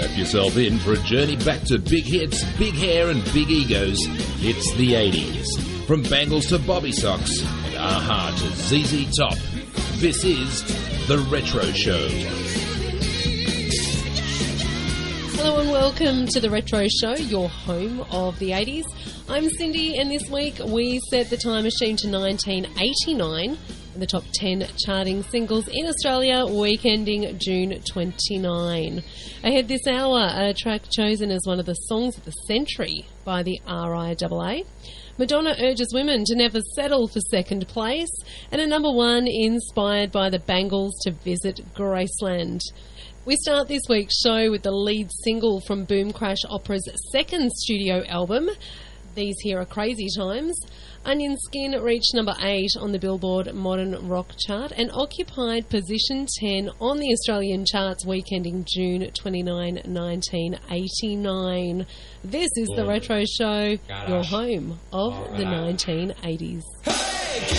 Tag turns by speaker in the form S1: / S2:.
S1: Strap yourself in for a journey back to big hits, big hair and big egos. It's the 80s. From Bangles to Bobby Socks and Aha to ZZ Top. This is The Retro Show.
S2: Hello and welcome to The Retro Show, your home of the 80s. I'm Cindy, and this week we set the time machine to 1989 in the top 10 charting singles in Australia, week ending June 29. Ahead this hour, a track chosen as one of the songs of the century by the RIAA. Madonna urges women to never settle for second place, and a number one inspired by the Bangles to visit Graceland. We start this week's show with the lead single from Boom Crash Opera's second studio album, These Here Are Crazy Times. Onion Skin reached number 8 on the Billboard Modern Rock chart and occupied position 10 on the Australian charts week ending June 29, 1989. This is The Retro Show, your home of the 1980s.